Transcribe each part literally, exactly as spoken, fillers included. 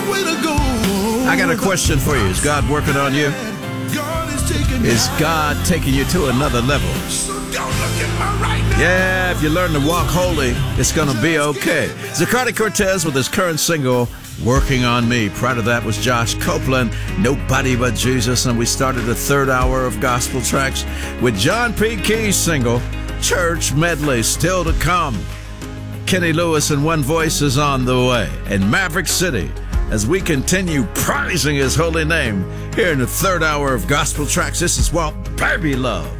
I got a question for you. Is God working on you? Is God taking you to another level? Yeah, if you learn to walk holy, it's going to be okay. Zaccardi Cortez with his current single, Working on Me. Prior to that was Josh Copeland, Nobody But Jesus. And we started the third hour of gospel tracks with John P. Key's single, Church Medley, still to come. Kenny Lewis and One Voice is on the way. And Maverick City, as we continue praising his holy name here in the third hour of gospel tracks. This is Walt Baby Love.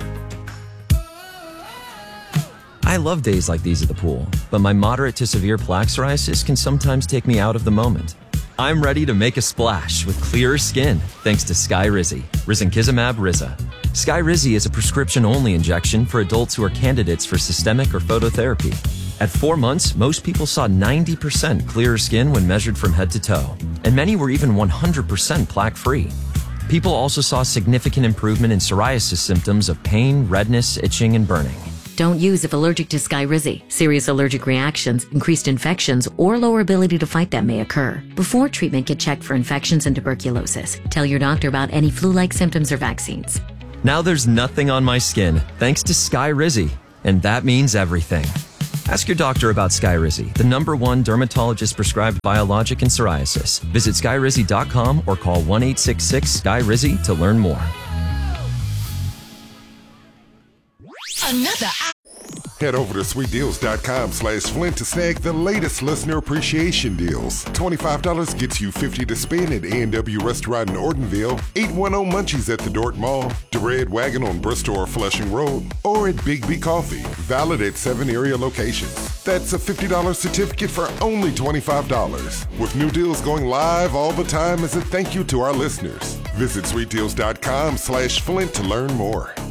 I love days like these at the pool, but my moderate to severe plaque psoriasis can sometimes take me out of the moment. I'm ready to make a splash with clearer skin thanks to Skyrizi, Risankizumab Riza. Skyrizi is a prescription-only injection for adults who are candidates for systemic or phototherapy. At four months, most people saw ninety percent clearer skin when measured from head to toe, and many were even one hundred percent plaque-free. People also saw significant improvement in psoriasis symptoms of pain, redness, itching, and burning. Don't use if allergic to Skyrizi. Serious allergic reactions, increased infections, or lower ability to fight them may occur. Before treatment, get checked for infections and tuberculosis. Tell your doctor about any flu-like symptoms or vaccines. Now there's nothing on my skin, thanks to Skyrizi, and that means everything. Ask your doctor about Skyrizi, the number one dermatologist-prescribed biologic in psoriasis. Visit skyrizi dot com or call one eight six six S K Y R I Z Y to learn more. Another. Head over to sweet deals dot com slash Flint to snag the latest listener appreciation deals. twenty-five dollars gets you fifty dollars to spend at A and W Restaurant in Ortonville, eight ten Munchies at the Dort Mall, the Red Wagon on Bristol or Flushing Road, or at Big B Coffee, valid at seven area locations. That's a fifty dollars certificate for only twenty-five dollars. With new deals going live all the time as a thank you to our listeners. Visit sweet deals dot com slash Flint to learn more.